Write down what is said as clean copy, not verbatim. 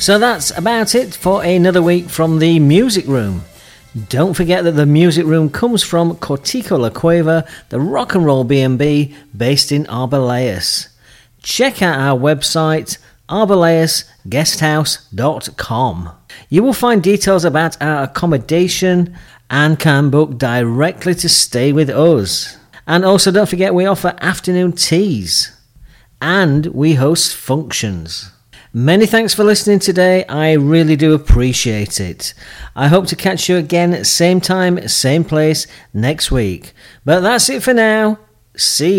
So that's about it for another week from the Music Room. Don't forget that the Music Room comes from Cortico La Cueva, the rock and roll B&B based in Arbeláez. Check out our website, arbelaezguesthouse.com. You will find details about our accommodation and can book directly to stay with us. And also don't forget we offer afternoon teas and we host functions. Many thanks for listening today. I really do appreciate it. I hope to catch you again, same time, same place, next week. But that's it for now. See you.